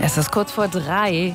Es ist kurz vor 3.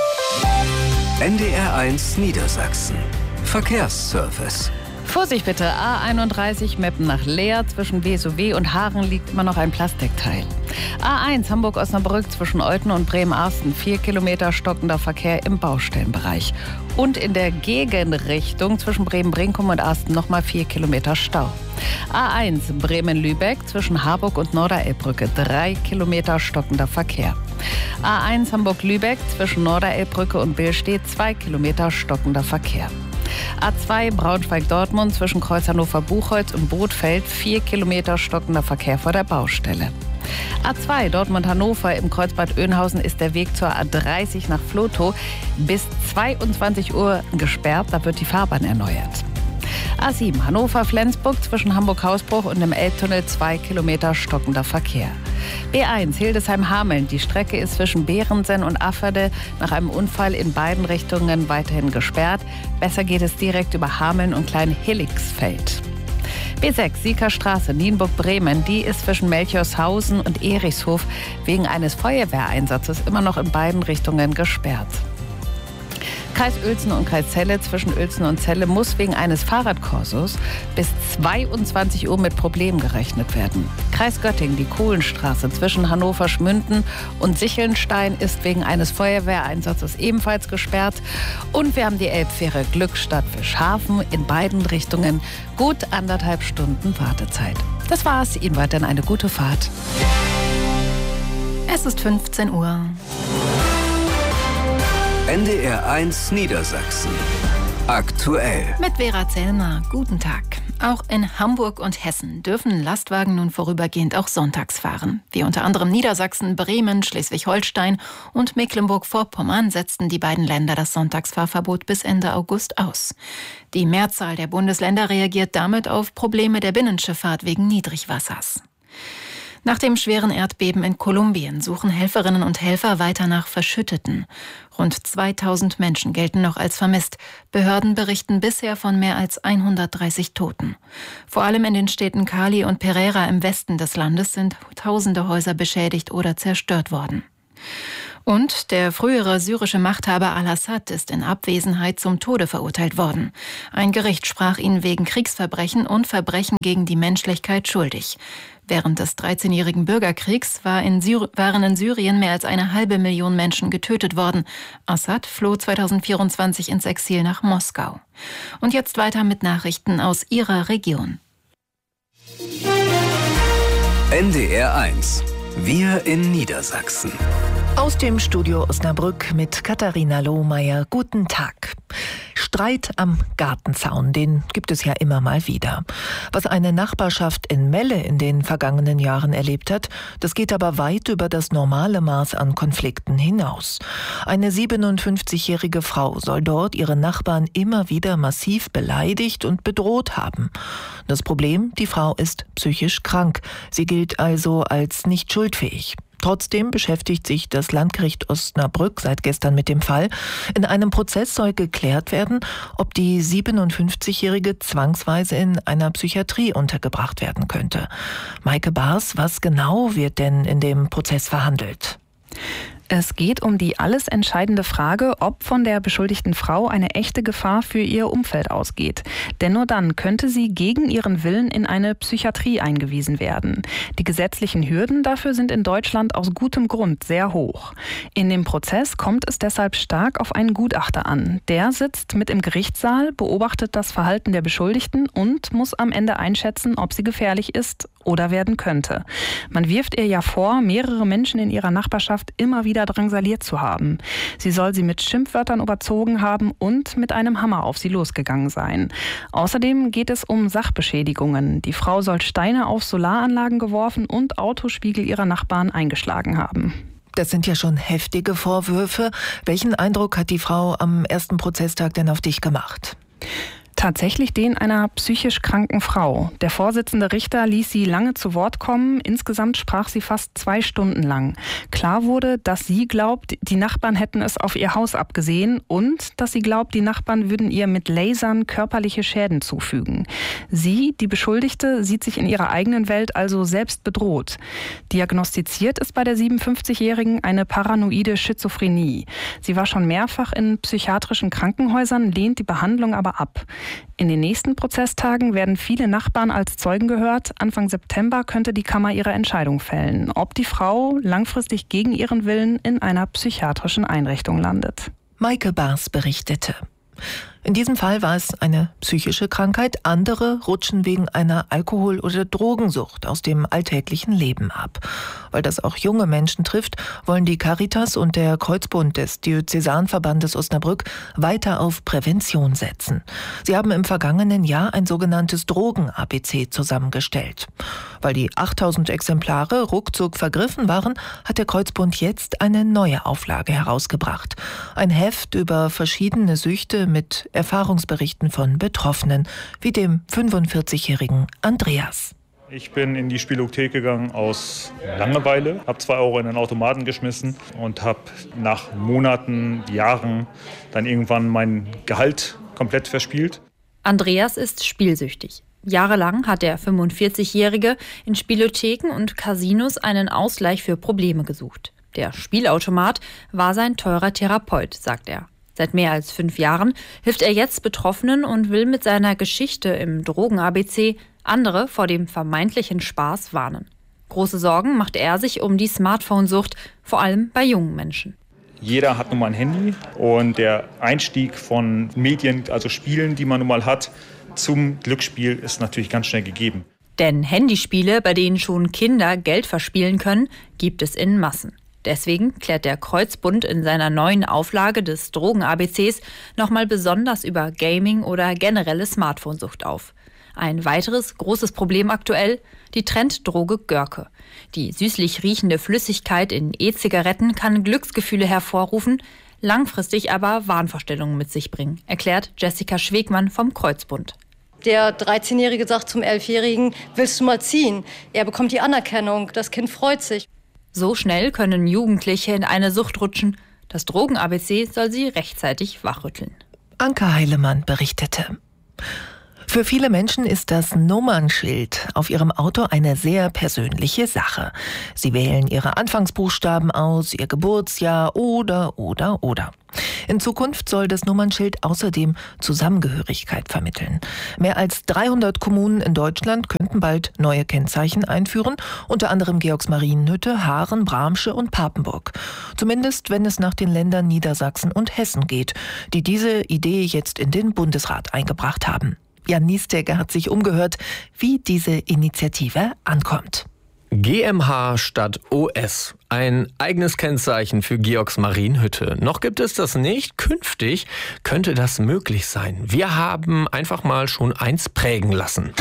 NDR1 Niedersachsen. Verkehrsservice. Vorsicht bitte, A31 Meppen nach Leer. Zwischen BSOW und Haaren liegt immer noch ein Plastikteil. A1 Hamburg-Osnabrück zwischen Olten und Bremen-Arsten. 4 Kilometer stockender Verkehr im Baustellenbereich. Und in der Gegenrichtung zwischen Bremen-Brinkum und Arsten nochmal 4 Kilometer Stau. A1 Bremen-Lübeck zwischen Harburg und Norderelbbrücke. 3 Kilometer stockender Verkehr. A1 Hamburg-Lübeck zwischen Norderelbbrücke und Billstedt. 2 Kilometer stockender Verkehr. A2 Braunschweig-Dortmund zwischen Kreuz Hannover-Buchholz und Bothfeld. 4 Kilometer stockender Verkehr vor der Baustelle. A2 Dortmund-Hannover im Kreuzbad Oeynhausen ist der Weg zur A30 nach Vlotho bis 22 Uhr gesperrt. Da wird die Fahrbahn erneuert. A7 Hannover-Flensburg zwischen Hamburg-Hausbruch und dem Elbtunnel. 2 Kilometer stockender Verkehr. B1 Hildesheim-Hameln. Die Strecke ist zwischen Behrensen und Afferde nach einem Unfall in beiden Richtungen weiterhin gesperrt. Besser geht es direkt über Hameln und Klein-Hillixfeld. B6 Siekerstraße Nienburg-Bremen. Die ist zwischen Melchorshausen und Erichshof wegen eines Feuerwehreinsatzes immer noch in beiden Richtungen gesperrt. Kreis Uelzen und Kreis Celle zwischen Uelzen und Celle muss wegen eines Fahrradkorsos bis 22 Uhr mit Problemen gerechnet werden. Kreis Göttingen, die Kohlenstraße zwischen Hannover-Schmünden und Sichelnstein ist wegen eines Feuerwehreinsatzes ebenfalls gesperrt. Und wir haben die Elbfähre Glückstadt-Fischhafen in beiden Richtungen gut 1,5 Stunden Wartezeit. Das war's. Ihnen weiterhin eine gute Fahrt. Es ist 15 Uhr. NDR1 Niedersachsen. Aktuell. Mit Vera Zellmer. Guten Tag. Auch in Hamburg und Hessen dürfen Lastwagen nun vorübergehend auch sonntags fahren. Wie unter anderem Niedersachsen, Bremen, Schleswig-Holstein und Mecklenburg-Vorpommern setzten die beiden Länder das Sonntagsfahrverbot bis Ende August aus. Die Mehrzahl der Bundesländer reagiert damit auf Probleme der Binnenschifffahrt wegen Niedrigwassers. Nach dem schweren Erdbeben in Kolumbien suchen Helferinnen und Helfer weiter nach Verschütteten. Rund 2000 Menschen gelten noch als vermisst. Behörden berichten bisher von mehr als 130 Toten. Vor allem in den Städten Cali und Pereira im Westen des Landes sind tausende Häuser beschädigt oder zerstört worden. Und der frühere syrische Machthaber al-Assad ist in Abwesenheit zum Tode verurteilt worden. Ein Gericht sprach ihn wegen Kriegsverbrechen und Verbrechen gegen die Menschlichkeit schuldig. Während des 13-jährigen Bürgerkriegs waren in Syrien mehr als 500.000 Menschen getötet worden. Assad floh 2024 ins Exil nach Moskau. Und jetzt weiter mit Nachrichten aus Ihrer Region. NDR1. Wir in Niedersachsen. Aus dem Studio Osnabrück mit Katharina Lohmeier. Guten Tag. Streit am Gartenzaun, den gibt es ja immer mal wieder. Was eine Nachbarschaft in Melle in den vergangenen Jahren erlebt hat, das geht aber weit über das normale Maß an Konflikten hinaus. Eine 57-jährige Frau soll dort ihre Nachbarn immer wieder massiv beleidigt und bedroht haben. Das Problem, die Frau ist psychisch krank. Sie gilt also als nicht schuldfähig. Trotzdem beschäftigt sich das Landgericht Osnabrück seit gestern mit dem Fall. In einem Prozess soll geklärt werden, ob die 57-Jährige zwangsweise in einer Psychiatrie untergebracht werden könnte. Maike Baas, was genau wird denn in dem Prozess verhandelt? Es geht um die alles entscheidende Frage, ob von der beschuldigten Frau eine echte Gefahr für ihr Umfeld ausgeht. Denn nur dann könnte sie gegen ihren Willen in eine Psychiatrie eingewiesen werden. Die gesetzlichen Hürden dafür sind in Deutschland aus gutem Grund sehr hoch. In dem Prozess kommt es deshalb stark auf einen Gutachter an. Der sitzt mit im Gerichtssaal, beobachtet das Verhalten der Beschuldigten und muss am Ende einschätzen, ob sie gefährlich ist oder werden könnte. Man wirft ihr ja vor, mehrere Menschen in ihrer Nachbarschaft immer wieder drangsaliert zu haben. Sie soll sie mit Schimpfwörtern überzogen haben und mit einem Hammer auf sie losgegangen sein. Außerdem geht es um Sachbeschädigungen. Die Frau soll Steine auf Solaranlagen geworfen und Autospiegel ihrer Nachbarn eingeschlagen haben. Das sind ja schon heftige Vorwürfe. Welchen Eindruck hat die Frau am ersten Prozesstag denn auf dich gemacht? Tatsächlich den einer psychisch kranken Frau. Der Vorsitzende Richter ließ sie lange zu Wort kommen. Insgesamt sprach sie fast 2 Stunden lang. Klar wurde, dass sie glaubt, die Nachbarn hätten es auf ihr Haus abgesehen und dass sie glaubt, die Nachbarn würden ihr mit Lasern körperliche Schäden zufügen. Sie, die Beschuldigte, sieht sich in ihrer eigenen Welt also selbst bedroht. Diagnostiziert ist bei der 57-Jährigen eine paranoide Schizophrenie. Sie war schon mehrfach in psychiatrischen Krankenhäusern, lehnt die Behandlung aber ab. In den nächsten Prozesstagen werden viele Nachbarn als Zeugen gehört. Anfang September könnte die Kammer ihre Entscheidung fällen, ob die Frau langfristig gegen ihren Willen in einer psychiatrischen Einrichtung landet. Maike Bars berichtete. In diesem Fall war es eine psychische Krankheit. Andere rutschen wegen einer Alkohol- oder Drogensucht aus dem alltäglichen Leben ab. Weil das auch junge Menschen trifft, wollen die Caritas und der Kreuzbund des Diözesanverbandes Osnabrück weiter auf Prävention setzen. Sie haben im vergangenen Jahr ein sogenanntes Drogen-ABC zusammengestellt. Weil die 8000 Exemplare ruckzuck vergriffen waren, hat der Kreuzbund jetzt eine neue Auflage herausgebracht. Ein Heft über verschiedene Süchte mit Erfahrungsberichten von Betroffenen, wie dem 45-jährigen Andreas. Ich bin in die Spielothek gegangen aus Langeweile, habe 2 Euro in den Automaten geschmissen und habe nach Monaten, Jahren dann irgendwann mein Gehalt komplett verspielt. Andreas ist spielsüchtig. Jahrelang hat der 45-Jährige in Spielotheken und Casinos einen Ausgleich für Probleme gesucht. Der Spielautomat war sein teurer Therapeut, sagt er. Seit mehr als 5 Jahren hilft er jetzt Betroffenen und will mit seiner Geschichte im Drogen-ABC andere vor dem vermeintlichen Spaß warnen. Große Sorgen macht er sich um die Smartphone-Sucht, vor allem bei jungen Menschen. Jeder hat nun mal ein Handy und der Einstieg von Medien, also Spielen, die man nun mal hat, zum Glücksspiel ist natürlich ganz schnell gegeben. Denn Handyspiele, bei denen schon Kinder Geld verspielen können, gibt es in Massen. Deswegen klärt der Kreuzbund in seiner neuen Auflage des Drogen-ABCs nochmal besonders über Gaming oder generelle Smartphone-Sucht auf. Ein weiteres großes Problem aktuell, die Trenddroge Görke. Die süßlich riechende Flüssigkeit in E-Zigaretten kann Glücksgefühle hervorrufen, langfristig aber Wahnvorstellungen mit sich bringen, erklärt Jessica Schwegmann vom Kreuzbund. Der 13-Jährige sagt zum 11-Jährigen, willst du mal ziehen? Er bekommt die Anerkennung, das Kind freut sich. So schnell können Jugendliche in eine Sucht rutschen. Das Drogen-ABC soll sie rechtzeitig wachrütteln. Anke Heilemann berichtete. Für viele Menschen ist das Nummernschild auf ihrem Auto eine sehr persönliche Sache. Sie wählen ihre Anfangsbuchstaben aus, ihr Geburtsjahr oder. In Zukunft soll das Nummernschild außerdem Zusammengehörigkeit vermitteln. Mehr als 300 Kommunen in Deutschland könnten bald neue Kennzeichen einführen, unter anderem Georgsmarienhütte, Haaren, Bramsche und Papenburg. Zumindest, wenn es nach den Ländern Niedersachsen und Hessen geht, die diese Idee jetzt in den Bundesrat eingebracht haben. Jan Niestegger hat sich umgehört, wie diese Initiative ankommt. GmbH statt OS. Ein eigenes Kennzeichen für Georgsmarienhütte. Noch gibt es das nicht. Künftig könnte das möglich sein. Wir haben einfach mal schon eins prägen lassen.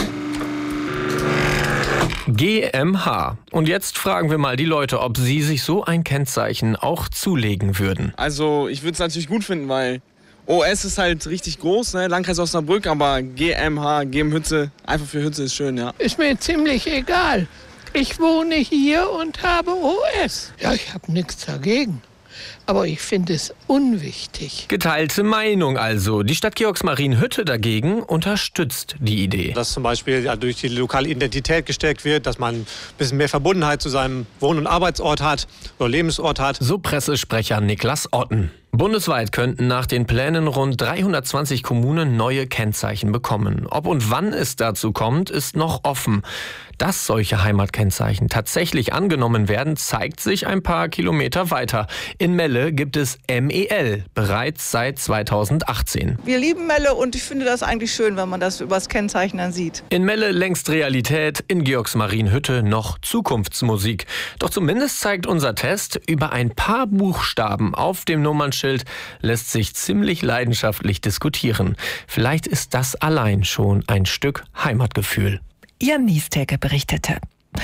GmbH. Und jetzt fragen wir mal die Leute, ob sie sich so ein Kennzeichen auch zulegen würden. Also ich würde es natürlich gut finden, weil OS ist halt richtig groß, ne? Landkreis Osnabrück, aber GmbH, Hütte, einfach für Hütte ist schön, ja. Ist mir ziemlich egal. Ich wohne hier und habe OS. Ja, ich habe nichts dagegen. Aber ich finde es unwichtig. Geteilte Meinung also. Die Stadt Georgsmarienhütte dagegen unterstützt die Idee. Dass zum Beispiel durch die lokale Identität gestärkt wird, dass man ein bisschen mehr Verbundenheit zu seinem Wohn- und Arbeitsort hat oder Lebensort hat. So Pressesprecher Niklas Otten. Bundesweit könnten nach den Plänen rund 320 Kommunen neue Kennzeichen bekommen. Ob und wann es dazu kommt, ist noch offen. Dass solche Heimatkennzeichen tatsächlich angenommen werden, zeigt sich ein paar Kilometer weiter. In Melle gibt es MEL, bereits seit 2018. Wir lieben Melle und ich finde das eigentlich schön, wenn man das übers Kennzeichen dann sieht. In Melle längst Realität, in Georgsmarienhütte noch Zukunftsmusik. Doch zumindest zeigt unser Test, über ein paar Buchstaben auf dem Nummernschild lässt sich ziemlich leidenschaftlich diskutieren. Vielleicht ist das allein schon ein Stück Heimatgefühl. Jan Niestegger berichtete.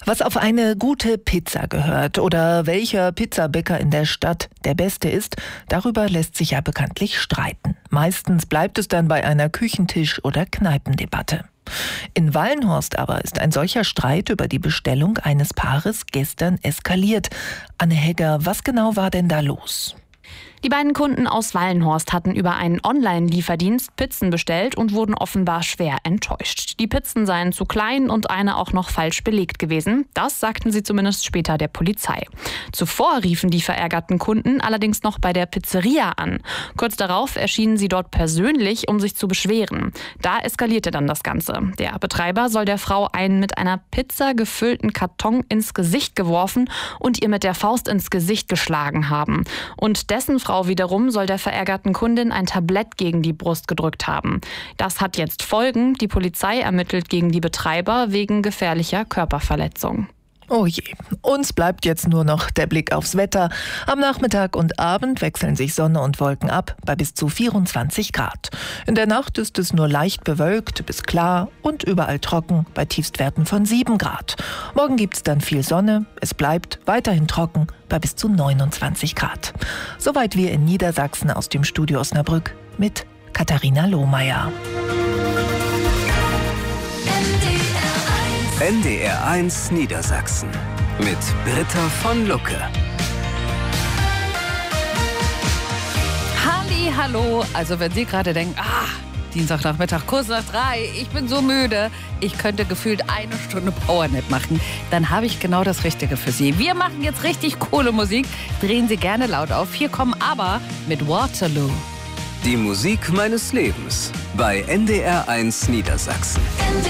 Was auf eine gute Pizza gehört oder welcher Pizzabäcker in der Stadt der beste ist, darüber lässt sich ja bekanntlich streiten. Meistens bleibt es dann bei einer Küchentisch- oder Kneipendebatte. In Wallenhorst aber ist ein solcher Streit über die Bestellung eines Paares gestern eskaliert. Anne Hegger, was genau war denn da los? Die beiden Kunden aus Wallenhorst hatten über einen Online-Lieferdienst Pizzen bestellt und wurden offenbar schwer enttäuscht. Die Pizzen seien zu klein und eine auch noch falsch belegt gewesen. Das sagten sie zumindest später der Polizei. Zuvor riefen die verärgerten Kunden allerdings noch bei der Pizzeria an. Kurz darauf erschienen sie dort persönlich, um sich zu beschweren. Da eskalierte dann das Ganze. Der Betreiber soll der Frau einen mit einer Pizza gefüllten Karton ins Gesicht geworfen und ihr mit der Faust ins Gesicht geschlagen haben. Und dessen Frau wiederum soll der verärgerten Kundin ein Tablett gegen die Brust gedrückt haben. Das hat jetzt Folgen. Die Polizei ermittelt gegen die Betreiber wegen gefährlicher Körperverletzung. Oh je, uns bleibt jetzt nur noch der Blick aufs Wetter. Am Nachmittag und Abend wechseln sich Sonne und Wolken ab bei bis zu 24 Grad. In der Nacht ist es nur leicht bewölkt bis klar und überall trocken bei Tiefstwerten von 7 Grad. Morgen gibt's dann viel Sonne, es bleibt weiterhin trocken bei bis zu 29 Grad. Soweit wir in Niedersachsen aus dem Studio Osnabrück mit Katharina Lohmeier. NDR 1 Niedersachsen mit Britta von Lucke. Hallo, also wenn Sie gerade denken, Dienstagnachmittag, kurz nach 3, ich bin so müde, ich könnte gefühlt 1 Stunde Powernap machen, dann habe ich genau das Richtige für Sie. Wir machen jetzt richtig coole Musik, drehen Sie gerne laut auf. Hier kommen aber mit Waterloo. Die Musik meines Lebens bei NDR 1 Niedersachsen.